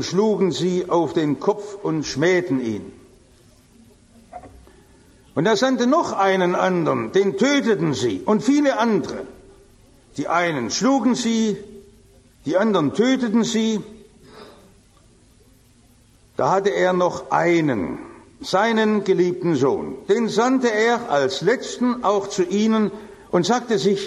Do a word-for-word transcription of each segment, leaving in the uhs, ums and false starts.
schlugen sie auf den Kopf und schmähten ihn. Und er sandte noch einen anderen, den töteten sie, und viele andere. Die einen schlugen sie, die anderen töteten sie. Da hatte er noch einen, seinen geliebten Sohn. Den sandte er als letzten auch zu ihnen und sagte sich,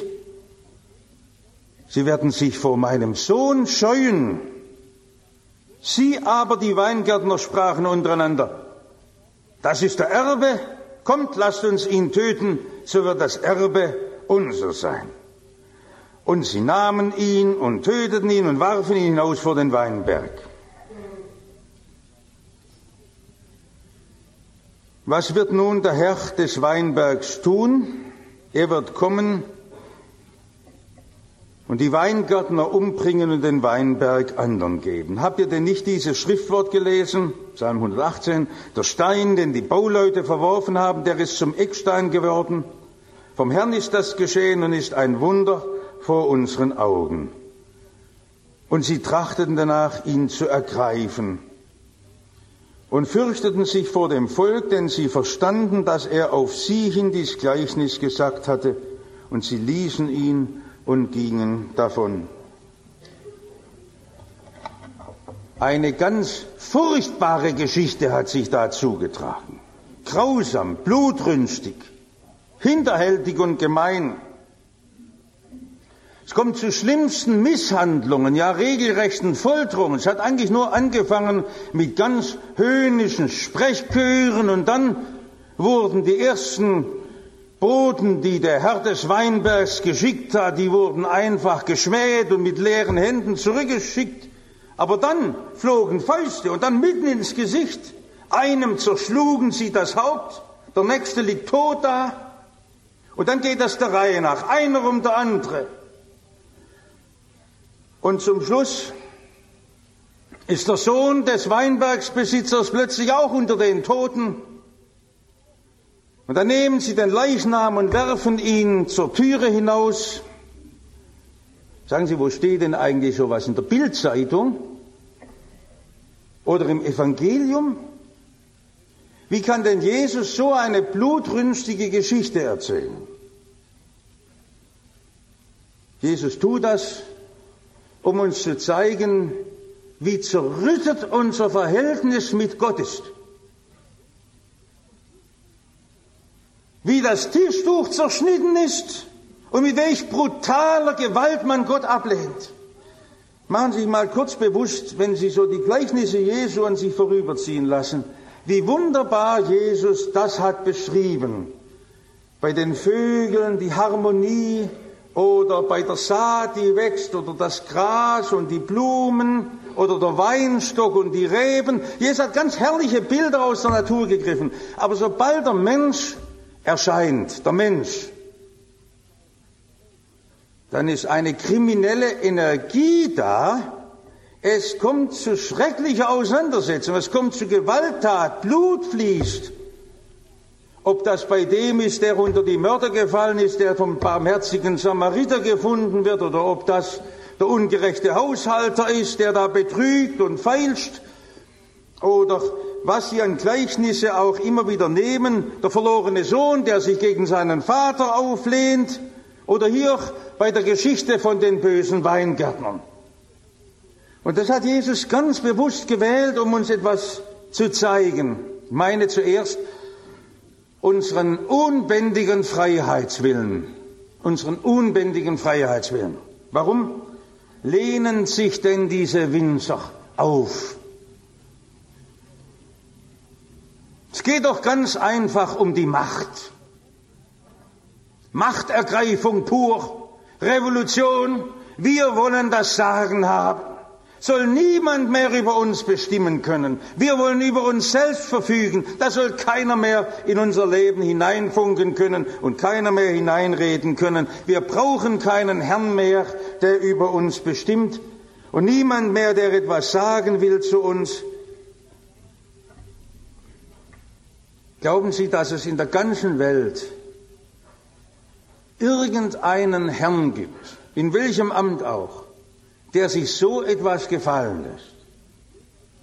sie werden sich vor meinem Sohn scheuen. Sie aber, die Weingärtner, sprachen untereinander, das ist der Erbe, kommt, lasst uns ihn töten, so wird das Erbe unser sein. Und sie nahmen ihn und töteten ihn und warfen ihn hinaus vor den Weinberg. Was wird nun der Herr des Weinbergs tun? Er wird kommen und die Weingärtner umbringen und den Weinberg anderen geben. Habt ihr denn nicht dieses Schriftwort gelesen? Psalm hundertachtzehn. Der Stein, den die Bauleute verworfen haben, der ist zum Eckstein geworden. Vom Herrn ist das geschehen und ist ein Wunder vor unseren Augen. Und sie trachteten danach, ihn zu ergreifen und fürchteten sich vor dem Volk, denn sie verstanden, dass er auf sie hin dies Gleichnis gesagt hatte, und sie ließen ihn und gingen davon. Eine ganz furchtbare Geschichte hat sich da zugetragen. Grausam, blutrünstig, hinterhältig und gemein. Es kommt zu schlimmsten Misshandlungen, ja regelrechten Folterungen. Es hat eigentlich nur angefangen mit ganz höhnischen Sprechchören und dann wurden die ersten Boten, die der Herr des Weinbergs geschickt hat, die wurden einfach geschmäht und mit leeren Händen zurückgeschickt. Aber dann flogen Fäuste und dann mitten ins Gesicht. Einem zerschlugen sie das Haupt, der nächste liegt tot da. Und dann geht das der Reihe nach, einer um der andere. Und zum Schluss ist der Sohn des Weinbergsbesitzers plötzlich auch unter den Toten. Und dann nehmen sie den Leichnam und werfen ihn zur Türe hinaus. Sagen Sie, wo steht denn eigentlich sowas? In der Bildzeitung? Oder im Evangelium? Wie kann denn Jesus so eine blutrünstige Geschichte erzählen? Jesus tut das, um uns zu zeigen, wie zerrüttet unser Verhältnis mit Gott ist. Wie das Tischtuch zerschnitten ist und mit welch brutaler Gewalt man Gott ablehnt. Machen Sie sich mal kurz bewusst, wenn Sie so die Gleichnisse Jesu an sich vorüberziehen lassen, wie wunderbar Jesus das hat beschrieben. Bei den Vögeln die Harmonie oder bei der Saat, die wächst, oder das Gras und die Blumen oder der Weinstock und die Reben. Jesus hat ganz herrliche Bilder aus der Natur gegriffen. Aber sobald der Mensch erscheint, der Mensch, dann ist eine kriminelle Energie da. Es kommt zu schrecklicher Auseinandersetzung, es kommt zu Gewalttat, Blut fließt. Ob das bei dem ist, der unter die Mörder gefallen ist, der vom barmherzigen Samariter gefunden wird, oder ob das der ungerechte Haushalter ist, der da betrügt und feilscht, oder was sie an Gleichnisse auch immer wieder nehmen, der verlorene Sohn, der sich gegen seinen Vater auflehnt, oder hier bei der Geschichte von den bösen Weingärtnern. Und das hat Jesus ganz bewusst gewählt, um uns etwas zu zeigen. Ich meine zuerst unseren unbändigen Freiheitswillen. Unseren unbändigen Freiheitswillen. Warum lehnen sich denn diese Winzer auf? Es geht doch ganz einfach um die Macht. Machtergreifung pur, Revolution, wir wollen das Sagen haben. Soll niemand mehr über uns bestimmen können. Wir wollen über uns selbst verfügen. Da soll keiner mehr in unser Leben hineinfunken können und keiner mehr hineinreden können. Wir brauchen keinen Herrn mehr, der über uns bestimmt, und niemand mehr, der etwas sagen will zu uns. Glauben Sie, dass es in der ganzen Welt irgendeinen Herrn gibt, in welchem Amt auch, der sich so etwas gefallen lässt?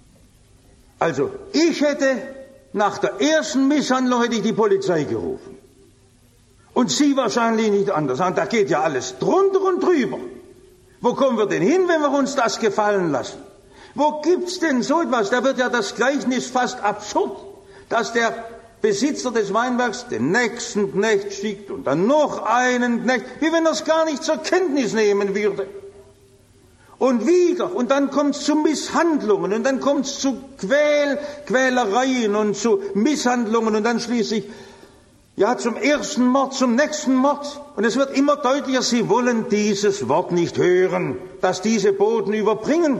Also, ich hätte nach der ersten Misshandlung hätte ich die Polizei gerufen. Und Sie wahrscheinlich nicht anders. Und da geht ja alles drunter und drüber. Wo kommen wir denn hin, wenn wir uns das gefallen lassen? Wo gibt's denn so etwas? Da wird ja das Gleichnis fast absurd, dass der Besitzer des Weinbergs den nächsten Knecht schickt und dann noch einen Knecht, wie wenn er es gar nicht zur Kenntnis nehmen würde. Und wieder, und dann kommt es zu Misshandlungen, und dann kommt es zu Quäl, Quälereien und zu Misshandlungen, und dann schließlich, ja, zum ersten Mord, zum nächsten Mord. Und es wird immer deutlicher, sie wollen dieses Wort nicht hören, das diese Boten überbringen.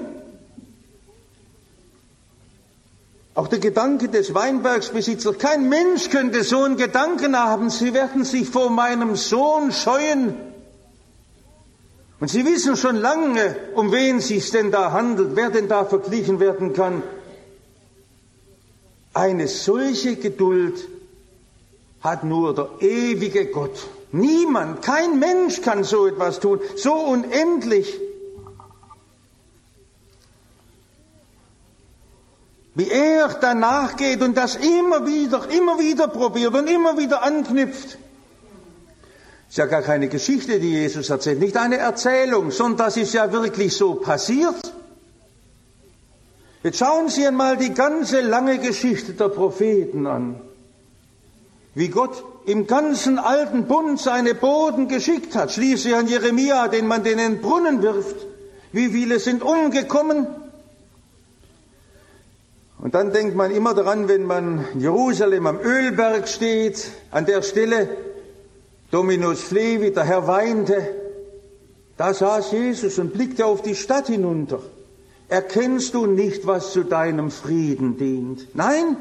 Auch der Gedanke des Weinbergsbesitzers, kein Mensch könnte so einen Gedanken haben, sie werden sich vor meinem Sohn scheuen. Und Sie wissen schon lange, um wen es sich denn da handelt, wer denn da verglichen werden kann. Eine solche Geduld hat nur der ewige Gott. Niemand, kein Mensch kann so etwas tun, so unendlich. Wie er danach geht und das immer wieder, immer wieder probiert und immer wieder anknüpft. Ist ja gar keine Geschichte, die Jesus erzählt, nicht eine Erzählung, sondern das ist ja wirklich so passiert. Jetzt schauen Sie einmal die ganze lange Geschichte der Propheten an. Wie Gott im ganzen alten Bund seine Boten geschickt hat. Schließlich an Jeremia, den man in den Brunnen wirft. Wie viele sind umgekommen? Und dann denkt man immer daran, wenn man in Jerusalem am Ölberg steht, an der Stelle, Dominus Flevit, der Herr weinte, da saß Jesus und blickte auf die Stadt hinunter. Erkennst du nicht, was zu deinem Frieden dient? Nein.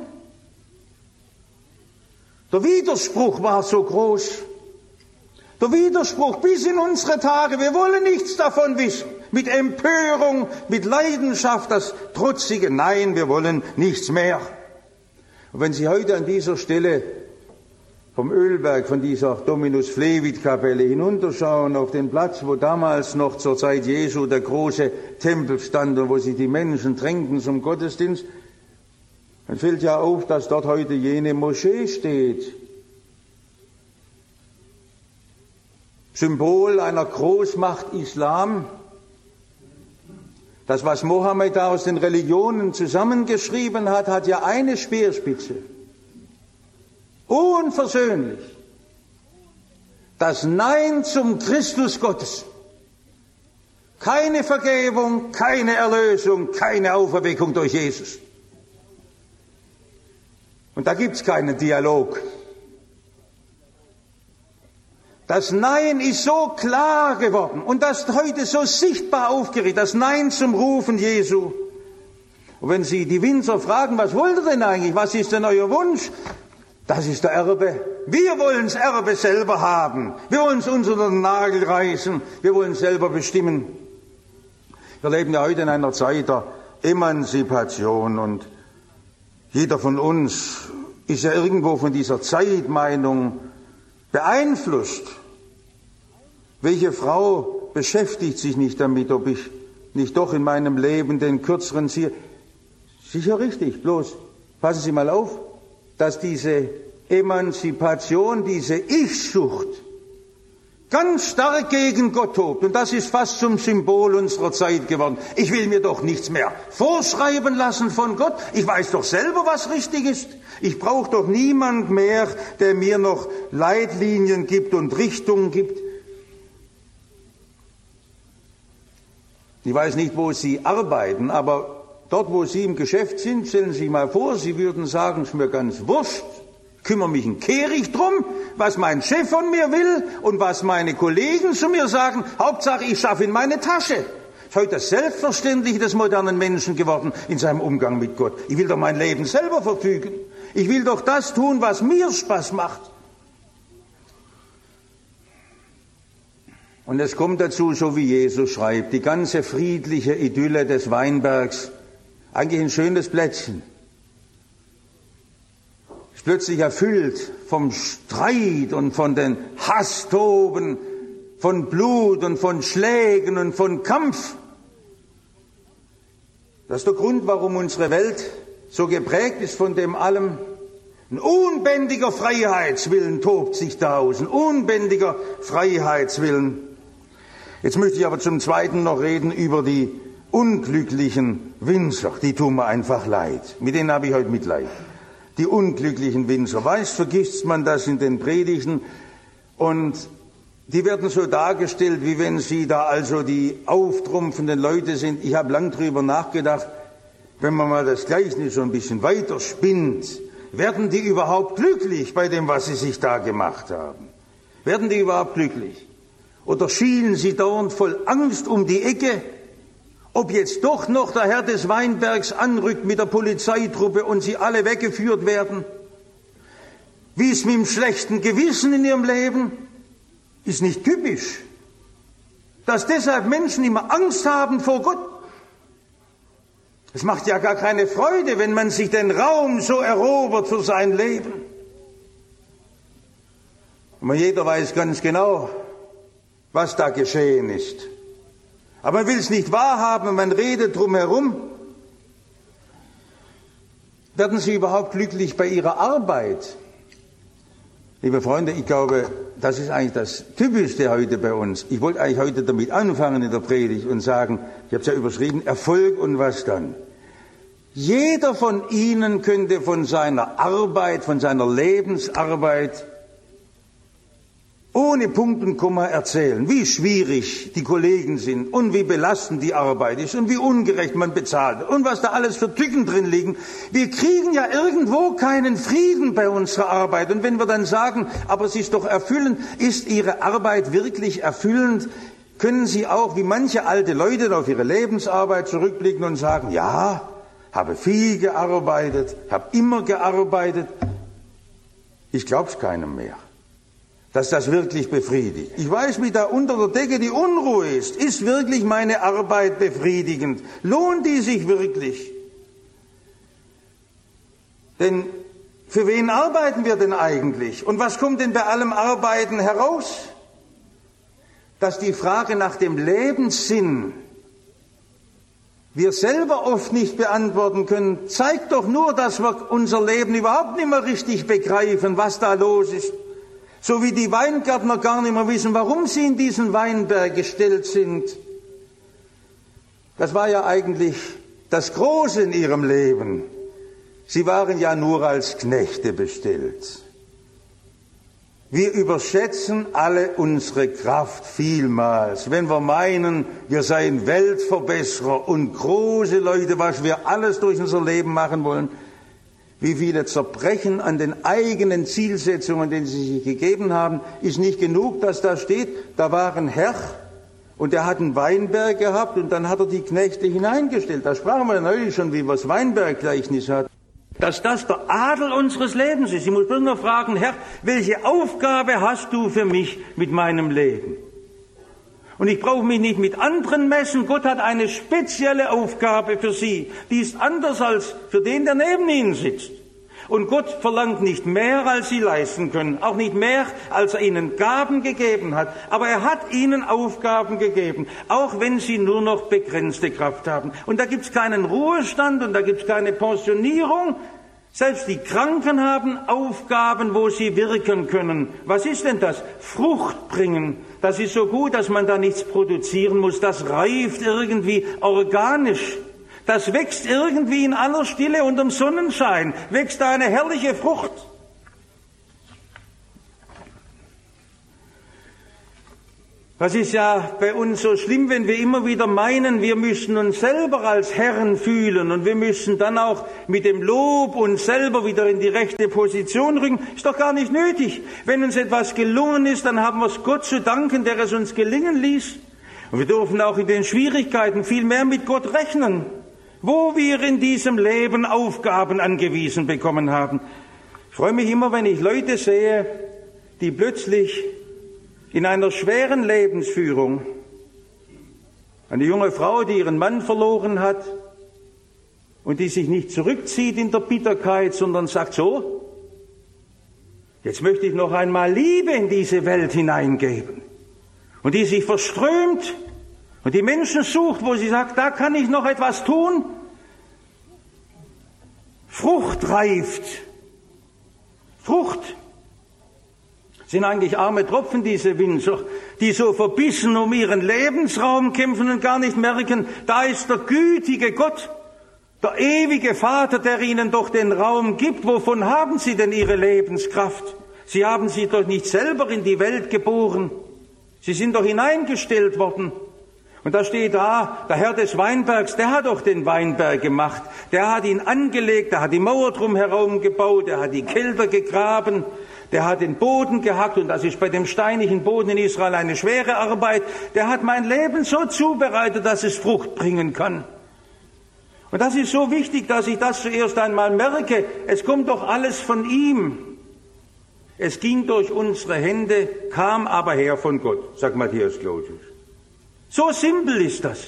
Der Widerspruch war so groß. Der Widerspruch bis in unsere Tage. Wir wollen nichts davon wissen. Mit Empörung, mit Leidenschaft, das trotzige Nein, wir wollen nichts mehr. Und wenn Sie heute an dieser Stelle vom Ölberg, von dieser Dominus Flevit Kapelle hinunterschauen auf den Platz, wo damals noch zur Zeit Jesu der große Tempel stand und wo sich die Menschen drängten zum Gottesdienst, dann fällt ja auf, dass dort heute jene Moschee steht. Symbol einer Großmacht Islam. Das, was Mohammed da aus den Religionen zusammengeschrieben hat, hat ja eine Speerspitze. Unversöhnlich. Das Nein zum Christus Gottes. Keine Vergebung, keine Erlösung, keine Auferweckung durch Jesus. Und da gibt's keinen Dialog. Das Nein ist so klar geworden und das heute so sichtbar aufgerichtet, das Nein zum Rufen Jesu. Und wenn Sie die Winzer fragen, was wollt ihr denn eigentlich, was ist denn euer Wunsch? Das ist der Erbe. Wir wollen das Erbe selber haben. Wir wollen es uns unter den Nagel reißen. Wir wollen selber bestimmen. Wir leben ja heute in einer Zeit der Emanzipation und jeder von uns ist ja irgendwo von dieser Zeitmeinung beeinflusst. Welche Frau beschäftigt sich nicht damit, ob ich nicht doch in meinem Leben den kürzeren ziehe? Sicher richtig, bloß passen Sie mal auf, dass diese Emanzipation, diese Ich-Sucht ganz stark gegen Gott tobt. Und das ist fast zum Symbol unserer Zeit geworden. Ich will mir doch nichts mehr vorschreiben lassen von Gott. Ich weiß doch selber, was richtig ist. Ich brauche doch niemand mehr, der mir noch Leitlinien gibt und Richtungen gibt. Ich weiß nicht, wo Sie arbeiten, aber dort, wo Sie im Geschäft sind, stellen Sie sich mal vor, Sie würden sagen, es ist mir ganz wurscht, kümmere mich ein Kehricht drum, was mein Chef von mir will und was meine Kollegen zu mir sagen. Hauptsache, ich schaffe in meine Tasche. Das ist heute das Selbstverständliche des modernen Menschen geworden in seinem Umgang mit Gott. Ich will doch mein Leben selber verfügen. Ich will doch das tun, was mir Spaß macht. Und es kommt dazu, so wie Jesus schreibt, die ganze friedliche Idylle des Weinbergs, eigentlich ein schönes Plätzchen, ist plötzlich erfüllt vom Streit und von den Hasstoben, von Blut und von Schlägen und von Kampf. Das ist der Grund, warum unsere Welt so geprägt ist von dem allem. Ein unbändiger Freiheitswillen tobt sich da aus, ein unbändiger Freiheitswillen. Jetzt möchte ich aber zum Zweiten noch reden über die unglücklichen Winzer. Die tun mir einfach leid. Mit denen habe ich heute Mitleid. Die unglücklichen Winzer. Weißt, vergisst man das in den Predigten und die werden so dargestellt, wie wenn sie da also die auftrumpfenden Leute sind. Ich habe lang drüber nachgedacht, wenn man mal das Gleichnis so ein bisschen weiter spinnt, werden die überhaupt glücklich bei dem, was sie sich da gemacht haben? Werden die überhaupt glücklich? Oder schielen sie dauernd voll Angst um die Ecke, ob jetzt doch noch der Herr des Weinbergs anrückt mit der Polizeitruppe und sie alle weggeführt werden? Wie es mit dem schlechten Gewissen in ihrem Leben ist nicht typisch, dass deshalb Menschen immer Angst haben vor Gott. Es macht ja gar keine Freude, wenn man sich den Raum so erobert für sein Leben. Aber jeder weiß ganz genau, was da geschehen ist. Aber man will es nicht wahrhaben, man redet drumherum. Werden Sie überhaupt glücklich bei Ihrer Arbeit? Liebe Freunde, ich glaube, das ist eigentlich das Typischste heute bei uns. Ich wollte eigentlich heute damit anfangen in der Predigt und sagen, ich habe es ja überschrieben, Erfolg und was dann? Jeder von Ihnen könnte von seiner Arbeit, von seiner Lebensarbeit ohne Punkt und Komma erzählen, wie schwierig die Kollegen sind und wie belastend die Arbeit ist und wie ungerecht man bezahlt und was da alles für Tücken drin liegen. Wir kriegen ja irgendwo keinen Frieden bei unserer Arbeit. Und wenn wir dann sagen, aber es ist doch erfüllend, ist Ihre Arbeit wirklich erfüllend, können Sie auch wie manche alte Leute auf ihre Lebensarbeit zurückblicken und sagen, ja, habe viel gearbeitet, habe immer gearbeitet. Ich glaube es keinem mehr, dass das wirklich befriedigt. Ich weiß, wie da unter der Decke die Unruhe ist. Ist wirklich meine Arbeit befriedigend? Lohnt die sich wirklich? Denn für wen arbeiten wir denn eigentlich? Und was kommt denn bei allem Arbeiten heraus? Dass die Frage nach dem Lebenssinn wir selber oft nicht beantworten können, zeigt doch nur, dass wir unser Leben überhaupt nicht mehr richtig begreifen, was da los ist. So wie die Weingärtner gar nicht mehr wissen, warum sie in diesen Weinberg gestellt sind. Das war ja eigentlich das Große in ihrem Leben. Sie waren ja nur als Knechte bestellt. Wir überschätzen alle unsere Kraft vielmals, wenn wir meinen, wir seien Weltverbesserer und große Leute, was wir alles durch unser Leben machen wollen. Wie viele zerbrechen an den eigenen Zielsetzungen, die sie sich gegeben haben, ist nicht genug, dass da steht, da war ein Herr und der hat einen Weinberg gehabt und dann hat er die Knechte hineingestellt. Da sprachen wir neulich schon, wie wir das Weinberggleichnis hatten. Dass das der Adel unseres Lebens ist. Ich muss bloß nur fragen, Herr, welche Aufgabe hast du für mich mit meinem Leben? Und ich brauche mich nicht mit anderen messen. Gott hat eine spezielle Aufgabe für Sie. Die ist anders als für den, der neben Ihnen sitzt. Und Gott verlangt nicht mehr, als Sie leisten können. Auch nicht mehr, als er Ihnen Gaben gegeben hat. Aber er hat Ihnen Aufgaben gegeben. Auch wenn Sie nur noch begrenzte Kraft haben. Und da gibt es keinen Ruhestand und da gibt es keine Pensionierung. Selbst die Kranken haben Aufgaben, wo sie wirken können. Was ist denn das? Frucht bringen. Das ist so gut, dass man da nichts produzieren muss. Das reift irgendwie organisch. Das wächst irgendwie in aller Stille unterm Sonnenschein. Wächst da eine herrliche Frucht. Das ist ja bei uns so schlimm, wenn wir immer wieder meinen, wir müssen uns selber als Herren fühlen und wir müssen dann auch mit dem Lob uns selber wieder in die rechte Position rücken. Ist doch gar nicht nötig. Wenn uns etwas gelungen ist, dann haben wir es Gott zu danken, der es uns gelingen ließ. Und wir dürfen auch in den Schwierigkeiten viel mehr mit Gott rechnen, wo wir in diesem Leben Aufgaben angewiesen bekommen haben. Ich freue mich immer, wenn ich Leute sehe, die plötzlich in einer schweren Lebensführung, eine junge Frau, die ihren Mann verloren hat und die sich nicht zurückzieht in der Bitterkeit, sondern sagt so, jetzt möchte ich noch einmal Liebe in diese Welt hineingeben. Und die sich verströmt und die Menschen sucht, wo sie sagt, da kann ich noch etwas tun. Frucht reift. Frucht. Sind eigentlich arme Tropfen, diese Winzer, die so verbissen um ihren Lebensraum kämpfen und gar nicht merken, da ist der gütige Gott, der ewige Vater, der ihnen doch den Raum gibt. Wovon haben sie denn ihre Lebenskraft? Sie haben sie doch nicht selber in die Welt geboren. Sie sind doch hineingestellt worden. Und da steht da, der Herr des Weinbergs, der hat doch den Weinberg gemacht. Der hat ihn angelegt, der hat die Mauer drumherum gebaut, der hat die Kelter gegraben, der hat den Boden gehackt, und das ist bei dem steinigen Boden in Israel eine schwere Arbeit. Der hat mein Leben so zubereitet, dass es Frucht bringen kann. Und das ist so wichtig, dass ich das zuerst einmal merke. Es kommt doch alles von ihm. Es ging durch unsere Hände, kam aber her von Gott, sagt Matthäus Clotus. So simpel ist das.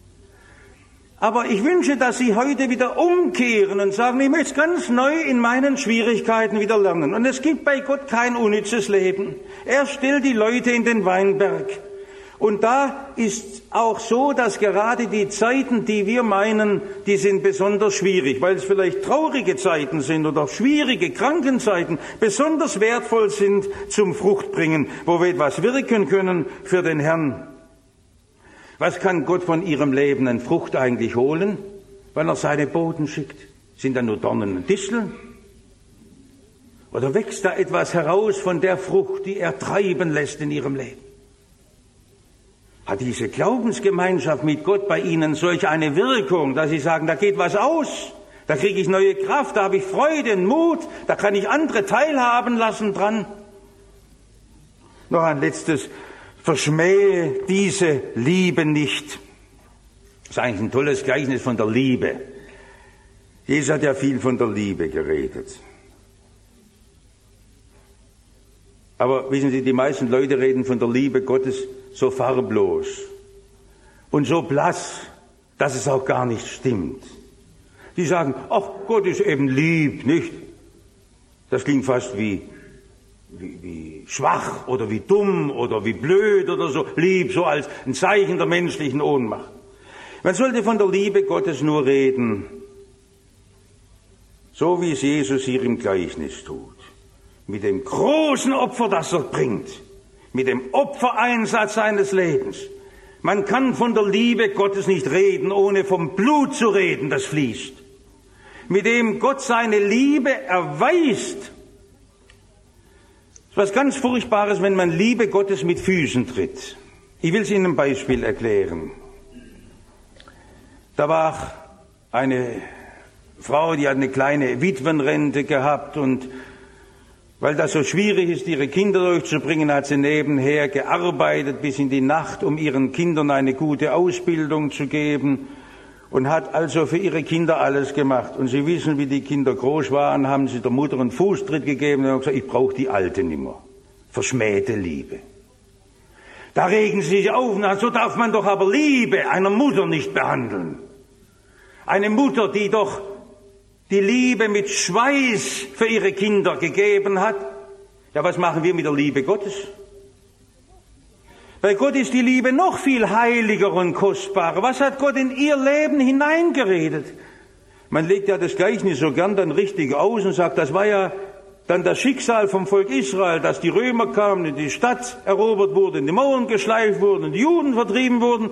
Aber ich wünsche, dass Sie heute wieder umkehren und sagen, ich möchte ganz neu in meinen Schwierigkeiten wieder lernen. Und es gibt bei Gott kein unnützes Leben. Er stellt die Leute in den Weinberg. Und da ist auch so, dass gerade die Zeiten, die wir meinen, die sind besonders schwierig, weil es vielleicht traurige Zeiten sind oder schwierige Krankenzeiten, besonders wertvoll sind zum Fruchtbringen, wo wir etwas wirken können für den Herrn. Was kann Gott von ihrem Leben an Frucht eigentlich holen, wenn er seine Boten schickt? Sind da nur Dornen und Disteln? Oder wächst da etwas heraus von der Frucht, die er treiben lässt in ihrem Leben? Hat diese Glaubensgemeinschaft mit Gott bei Ihnen solch eine Wirkung, dass Sie sagen, da geht was aus, da kriege ich neue Kraft, da habe ich Freude und Mut, da kann ich andere teilhaben lassen dran? Noch ein letztes: Verschmähe diese Liebe nicht. Das ist eigentlich ein tolles Gleichnis von der Liebe. Jesus hat ja viel von der Liebe geredet. Aber wissen Sie, die meisten Leute reden von der Liebe Gottes so farblos und so blass, dass es auch gar nicht stimmt. Die sagen, ach, Gott ist eben lieb, nicht? Das klingt fast wie Wie, wie schwach oder wie dumm oder wie blöd oder so, lieb, so als ein Zeichen der menschlichen Ohnmacht. Man sollte von der Liebe Gottes nur reden, so wie es Jesus hier im Gleichnis tut. Mit dem großen Opfer, das er bringt, mit dem Opfereinsatz seines Lebens. Man kann von der Liebe Gottes nicht reden, ohne vom Blut zu reden, das fließt. Mit dem Gott seine Liebe erweist. Es ist was ganz Furchtbares, wenn man Liebe Gottes mit Füßen tritt. Ich will es Ihnen ein Beispiel erklären. Da war eine Frau, die hat eine kleine Witwenrente gehabt, und weil das so schwierig ist, ihre Kinder durchzubringen, hat sie nebenher gearbeitet bis in die Nacht, um ihren Kindern eine gute Ausbildung zu geben, und hat also für ihre Kinder alles gemacht. Und Sie wissen, wie die Kinder groß waren, haben sie der Mutter einen Fußtritt gegeben und haben gesagt, ich brauche die Alte nimmer. Verschmähte Liebe. Da regen sie sich auf und sagen, so darf man doch aber Liebe einer Mutter nicht behandeln. Eine Mutter, die doch die Liebe mit Schweiß für ihre Kinder gegeben hat. Ja, was machen wir mit der Liebe Gottes? Bei Gott ist die Liebe noch viel heiliger und kostbarer. Was hat Gott in ihr Leben hineingeredet? Man legt ja das Gleichnis so gern dann richtig aus und sagt, das war ja dann das Schicksal vom Volk Israel, dass die Römer kamen und die Stadt erobert wurde, die Mauern geschleift wurden und die Juden vertrieben wurden.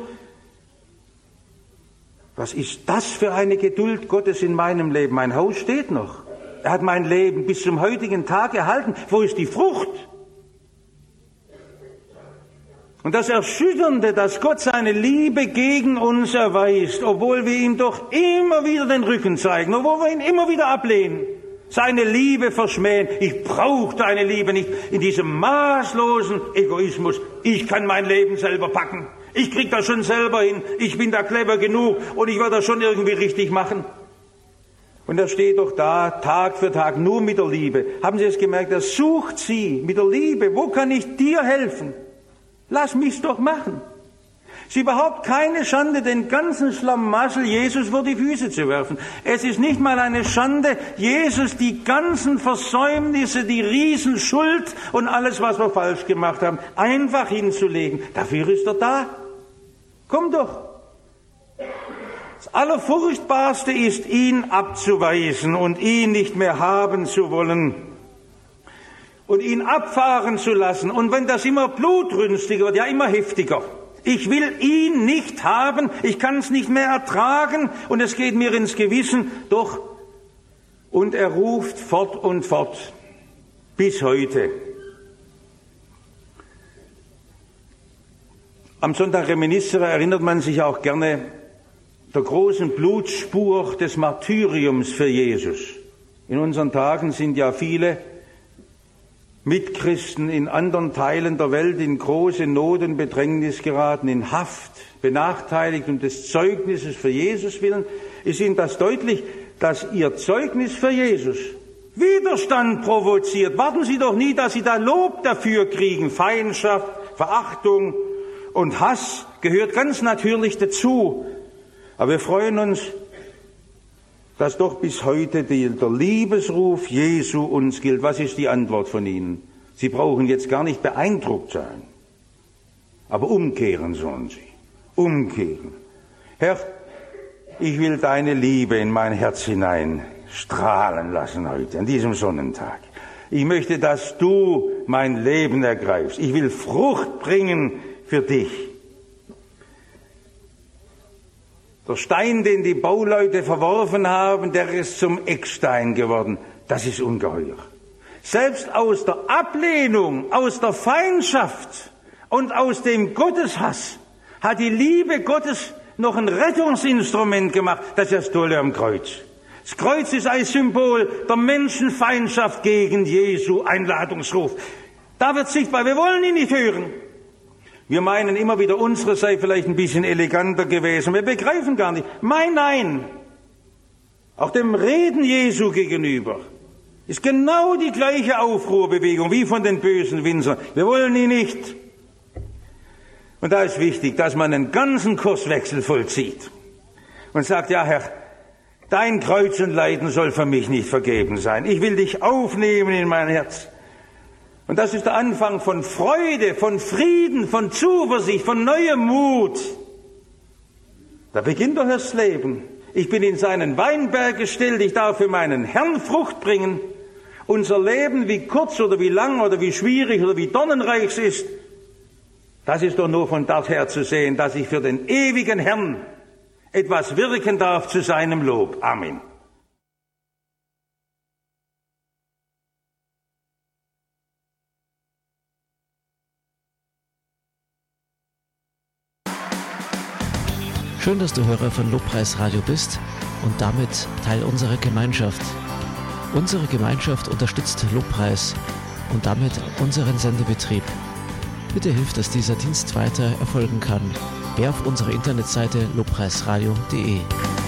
Was ist das für eine Geduld Gottes in meinem Leben? Mein Haus steht noch. Er hat mein Leben bis zum heutigen Tag erhalten. Wo ist die Frucht? Und das Erschütternde, dass Gott seine Liebe gegen uns erweist, obwohl wir ihm doch immer wieder den Rücken zeigen, obwohl wir ihn immer wieder ablehnen, seine Liebe verschmähen. Ich brauche deine Liebe nicht in diesem maßlosen Egoismus. Ich kann mein Leben selber packen. Ich krieg das schon selber hin. Ich bin da clever genug und ich werde das schon irgendwie richtig machen. Und er steht doch da, Tag für Tag, nur mit der Liebe. Haben Sie es gemerkt? Er sucht sie mit der Liebe. Wo kann ich dir helfen? Lass mich's doch machen. Es ist überhaupt keine Schande, den ganzen Schlamassel Jesus vor die Füße zu werfen. Es ist nicht mal eine Schande, Jesus die ganzen Versäumnisse, die Riesenschuld und alles, was wir falsch gemacht haben, einfach hinzulegen. Dafür ist er da. Komm doch. Das Allerfurchtbarste ist, ihn abzuweisen und ihn nicht mehr haben zu wollen und ihn abfahren zu lassen. Und wenn das immer blutrünstiger wird, ja immer heftiger. Ich will ihn nicht haben, ich kann es nicht mehr ertragen und es geht mir ins Gewissen. Doch, und er ruft fort und fort, bis heute. Am Sonntag Reminiscere erinnert man sich auch gerne der großen Blutspur des Martyriums für Jesus. In unseren Tagen sind ja viele Mitchristen in anderen Teilen der Welt in große Not und Bedrängnis geraten, in Haft, benachteiligt um des Zeugnisses für Jesus willen. Ist Ihnen das deutlich, dass Ihr Zeugnis für Jesus Widerstand provoziert? Warten Sie doch nie, dass Sie da Lob dafür kriegen. Feindschaft, Verachtung und Hass gehört ganz natürlich dazu. Aber wir freuen uns, dass doch bis heute die, der Liebesruf Jesu uns gilt. Was ist die Antwort von Ihnen? Sie brauchen jetzt gar nicht beeindruckt sein. Aber umkehren sollen Sie. Umkehren. Herr, ich will deine Liebe in mein Herz hinein strahlen lassen heute, an diesem Sonnentag. Ich möchte, dass du mein Leben ergreifst. Ich will Frucht bringen für dich. Der Stein, den die Bauleute verworfen haben, der ist zum Eckstein geworden. Das ist ungeheuer. Selbst aus der Ablehnung, aus der Feindschaft und aus dem Gotteshass hat die Liebe Gottes noch ein Rettungsinstrument gemacht. Das ist das Tolle am Kreuz. Das Kreuz ist ein Symbol der Menschenfeindschaft gegen Jesu Einladungsruf. Da wird sichtbar, wir wollen ihn nicht hören. Wir meinen immer wieder, unsere sei vielleicht ein bisschen eleganter gewesen. Wir begreifen gar nicht. Mein Nein, auch dem Reden Jesu gegenüber, ist genau die gleiche Aufruhrbewegung wie von den bösen Winzern. Wir wollen ihn nicht. Und da ist wichtig, dass man einen ganzen Kurswechsel vollzieht und sagt, ja Herr, dein Kreuz und Leiden soll für mich nicht vergeben sein. Ich will dich aufnehmen in mein Herz. Und das ist der Anfang von Freude, von Frieden, von Zuversicht, von neuem Mut. Da beginnt doch das Leben. Ich bin in seinen Weinberg gestellt, ich darf für meinen Herrn Frucht bringen. Unser Leben, wie kurz oder wie lang oder wie schwierig oder wie dornenreich es ist, das ist doch nur von dort her zu sehen, dass ich für den ewigen Herrn etwas wirken darf zu seinem Lob. Amen. Schön, dass du Hörer von Lobpreis Radio bist und damit Teil unserer Gemeinschaft. Unsere Gemeinschaft unterstützt Lobpreis und damit unseren Sendebetrieb. Bitte hilf, dass dieser Dienst weiter erfolgen kann. Geh auf unsere Internetseite lobpreisradio punkt de.